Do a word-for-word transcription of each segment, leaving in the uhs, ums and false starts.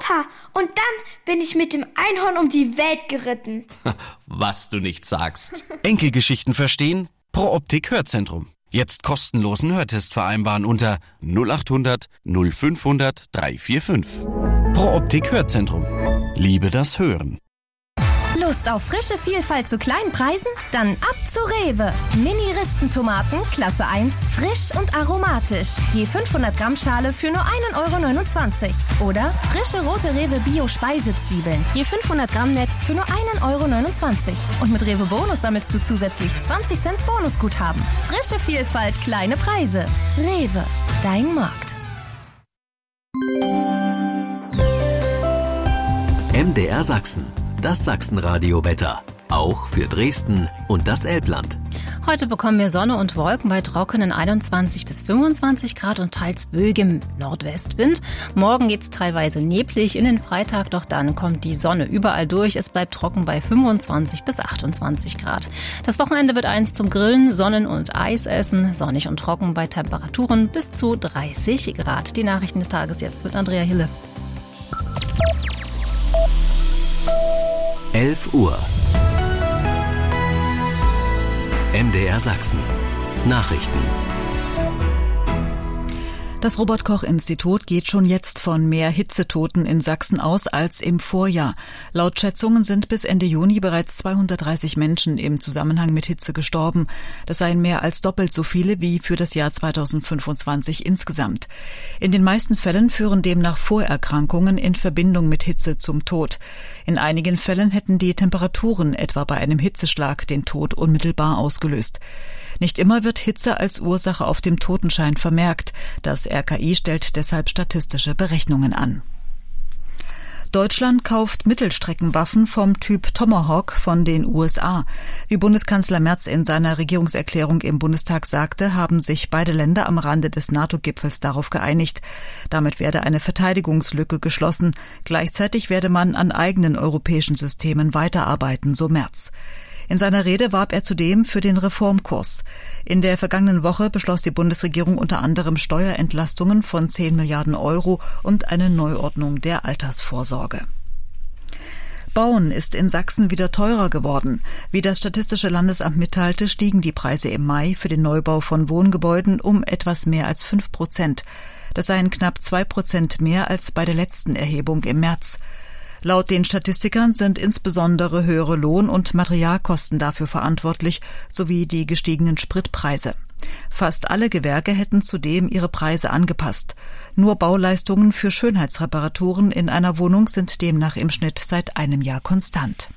Opa, und dann bin ich mit dem Einhorn um die Welt geritten. Was du nicht sagst. Enkelgeschichten verstehen? Pro Optik Hörzentrum. Jetzt kostenlosen Hörtest vereinbaren unter null acht hundert null fünfhundert dreihundertfünfundvierzig. Pro Optik Hörzentrum. Liebe das Hören. Lust auf frische Vielfalt zu kleinen Preisen? Dann ab zu Rewe. Mini-Rispentomaten, Klasse eins, frisch und aromatisch. Je fünfhundert Gramm Schale für nur ein Euro neunundzwanzig. Oder frische rote Rewe Bio-Speisezwiebeln. Je fünfhundert Gramm Netz für nur ein Euro neunundzwanzig. Und mit Rewe Bonus sammelst du zusätzlich zwanzig Cent Bonusguthaben. Frische Vielfalt, kleine Preise. Rewe, dein Markt. M D R Sachsen. Das Sachsenradio-Wetter. Auch für Dresden und das Elbland. Heute bekommen wir Sonne und Wolken bei trockenen einundzwanzig bis fünfundzwanzig Grad und teils böigem Nordwestwind. Morgen geht's teilweise neblig in den Freitag, doch dann kommt die Sonne überall durch. Es bleibt trocken bei fünfundzwanzig bis achtundzwanzig Grad. Das Wochenende wird eins zum Grillen, Sonnen- und Eisessen. Sonnig und trocken bei Temperaturen bis zu dreißig Grad. Die Nachrichten des Tages jetzt mit Andrea Hille. elf Uhr. M D R Sachsen. Nachrichten. Das Robert-Koch-Institut geht schon jetzt von mehr Hitzetoten in Sachsen aus als im Vorjahr. Laut Schätzungen sind bis Ende Juni bereits zweihundertdreißig Menschen im Zusammenhang mit Hitze gestorben. Das seien mehr als doppelt so viele wie für das Jahr zweitausendfünfundzwanzig insgesamt. In den meisten Fällen führen demnach Vorerkrankungen in Verbindung mit Hitze zum Tod. In einigen Fällen hätten die Temperaturen etwa bei einem Hitzeschlag den Tod unmittelbar ausgelöst. Nicht immer wird Hitze als Ursache auf dem Totenschein vermerkt. Das R K I stellt deshalb statistische Berechnungen an. Deutschland kauft Mittelstreckenwaffen vom Typ Tomahawk von den U S A. Wie Bundeskanzler Merz in seiner Regierungserklärung im Bundestag sagte, haben sich beide Länder am Rande des NATO-Gipfels darauf geeinigt. Damit werde eine Verteidigungslücke geschlossen. Gleichzeitig werde man an eigenen europäischen Systemen weiterarbeiten, so Merz. In seiner Rede warb er zudem für den Reformkurs. In der vergangenen Woche beschloss die Bundesregierung unter anderem Steuerentlastungen von zehn Milliarden Euro und eine Neuordnung der Altersvorsorge. Bauen ist in Sachsen wieder teurer geworden. Wie das Statistische Landesamt mitteilte, stiegen die Preise im Mai für den Neubau von Wohngebäuden um etwas mehr als fünf Prozent. Das seien knapp zwei Prozent mehr als bei der letzten Erhebung im März. Laut den Statistikern sind insbesondere höhere Lohn- und Materialkosten dafür verantwortlich, sowie die gestiegenen Spritpreise. Fast alle Gewerke hätten zudem ihre Preise angepasst. Nur Bauleistungen für Schönheitsreparaturen in einer Wohnung sind demnach im Schnitt seit einem Jahr konstant.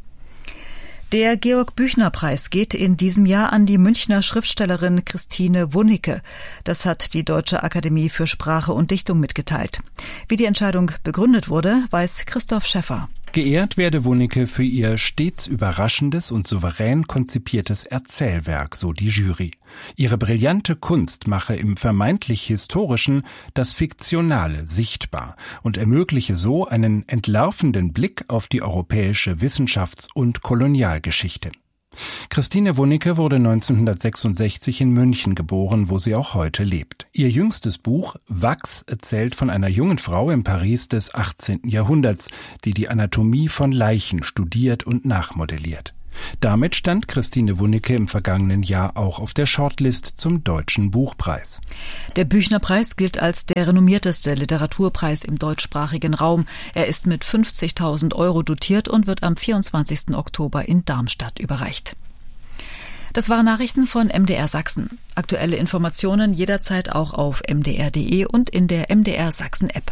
Der Georg-Büchner-Preis geht in diesem Jahr an die Münchner Schriftstellerin Christine Wunicke. Das hat die Deutsche Akademie für Sprache und Dichtung mitgeteilt. Wie die Entscheidung begründet wurde, weiß Christoph Schäffer. Geehrt werde Wunicke für ihr stets überraschendes und souverän konzipiertes Erzählwerk, so die Jury. Ihre brillante Kunst mache im vermeintlich Historischen das Fiktionale sichtbar und ermögliche so einen entlarvenden Blick auf die europäische Wissenschafts- und Kolonialgeschichte. Christine Wunicke wurde neunzehnhundertsechsundsechzig in München geboren, wo sie auch heute lebt. Ihr jüngstes Buch Wachs erzählt von einer jungen Frau im Paris des achtzehnten Jahrhunderts, die die Anatomie von Leichen studiert und nachmodelliert. Damit stand Christine Wunicke im vergangenen Jahr auch auf der Shortlist zum Deutschen Buchpreis. Der Büchner-Preis gilt als der renommierteste Literaturpreis im deutschsprachigen Raum. Er ist mit fünfzigtausend Euro dotiert und wird am vierundzwanzigsten Oktober in Darmstadt überreicht. Das waren Nachrichten von M D R Sachsen. Aktuelle Informationen jederzeit auch auf m d r punkt d e und in der M D R Sachsen App.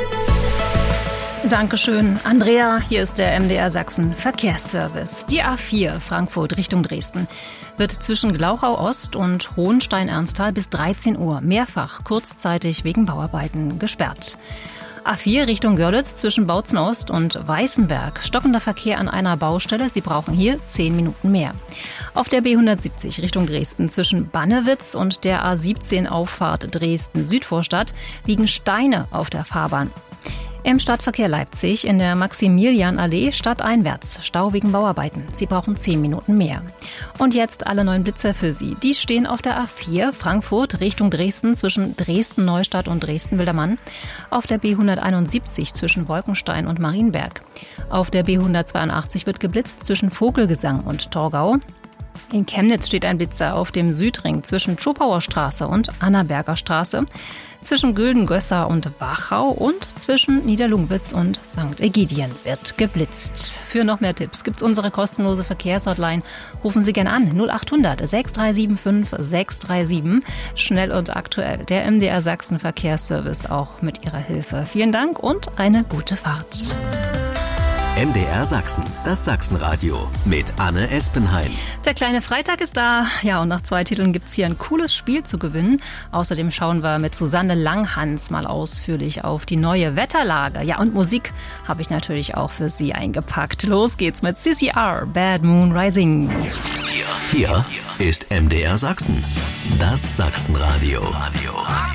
Dankeschön, Andrea. Hier ist der M D R Sachsen Verkehrsservice. Die A vier Frankfurt Richtung Dresden wird zwischen Glauchau Ost und Hohenstein-Ernsthal bis dreizehn Uhr mehrfach kurzzeitig wegen Bauarbeiten gesperrt. A vier Richtung Görlitz zwischen Bautzen Ost und Weißenberg. Stockender Verkehr an einer Baustelle. Sie brauchen hier zehn Minuten mehr. Auf der B hundertsiebzig Richtung Dresden zwischen Bannewitz und der A siebzehn Auffahrt Dresden-Südvorstadt liegen Steine auf der Fahrbahn. Im Stadtverkehr Leipzig in der Maximilianallee stadteinwärts. Stau wegen Bauarbeiten. Sie brauchen zehn Minuten mehr. Und jetzt alle neuen Blitzer für Sie. Die stehen auf der A vier Frankfurt Richtung Dresden zwischen Dresden-Neustadt und Dresden-Wildermann. Auf der B hunderteinundsiebzig zwischen Wolkenstein und Marienberg. Auf der B hundertzweiundachtzig wird geblitzt zwischen Vogelgesang und Torgau. In Chemnitz steht ein Blitzer auf dem Südring zwischen Schopauer Straße und Annaberger Straße, zwischen Gülden-Gösser und Wachau und zwischen Niederlungwitz und Sankt Ägidien wird geblitzt. Für noch mehr Tipps gibt's unsere kostenlose Verkehrshotline. Rufen Sie gern an null acht hundert sechs drei sieben fünf sechs drei sieben. Schnell und aktuell. Der M D R Sachsen Verkehrsservice auch mit Ihrer Hilfe. Vielen Dank und eine gute Fahrt. M D R Sachsen, das Sachsenradio mit Anne Espenheim. Der kleine Freitag ist da. Ja, und nach zwei Titeln gibt's hier ein cooles Spiel zu gewinnen. Außerdem schauen wir mit Susanne Langhans mal ausführlich auf die neue Wetterlage. Ja, und Musik habe ich natürlich auch für Sie eingepackt. Los geht's mit C C R, Bad Moon Rising. Hier, hier ist M D R Sachsen, das Sachsenradio.